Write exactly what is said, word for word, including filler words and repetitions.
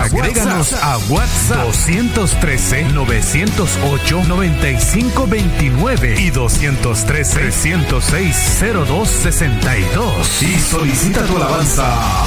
Agréganos a WhatsApp dos uno tres, nueve cero ocho, nueve cinco dos nueve y dos uno tres, tres cero seis, cero dos seis dos y solicita tu alabanza.